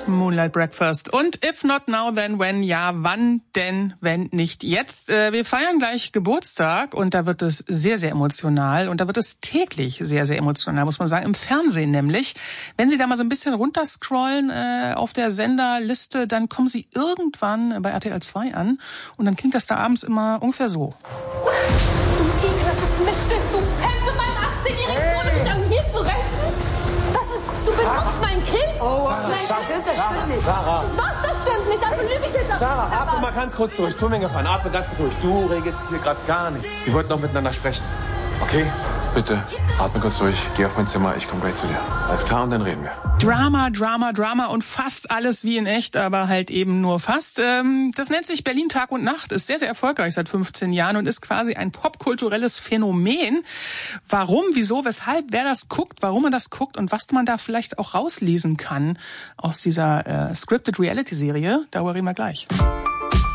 Moonlight Breakfast. Und if not now, then when? Ja, wann denn, wenn nicht jetzt? Wir feiern gleich Geburtstag und da wird es sehr, sehr emotional. Und da wird es täglich sehr, sehr emotional, muss man sagen. Im Fernsehen nämlich. Wenn Sie da mal so ein bisschen runterscrollen auf der Senderliste, dann kommen Sie irgendwann bei RTL 2 an. Und dann klingt das da abends immer ungefähr so. Du ekelhaftes Mischstück, du pennst mit meinem 18-jährigen Sohn, mich an mir zu rächen. Du benutzt mein Kind? Oh, Nein, das stimmt nicht. Sarah. Was, das stimmt nicht? Dafür lüge ich jetzt auf. Sarah, atme mal ganz kurz durch. Tu mir einen Gefallen, atme ganz kurz durch. Du regelst hier gerade gar nichts. Wir wollten noch miteinander sprechen. Okay? Bitte, atme kurz durch. Geh auf mein Zimmer, ich komme gleich zu dir. Alles klar, und dann reden wir. Drama, Drama, Drama und fast alles wie in echt, aber halt eben nur fast. Das nennt sich Berlin Tag und Nacht, ist sehr, sehr erfolgreich seit 15 Jahren und ist quasi ein popkulturelles Phänomen. Warum, wieso, weshalb, wer das guckt, warum man das guckt und was man da vielleicht auch rauslesen kann aus dieser Scripted Reality Serie, darüber reden wir gleich.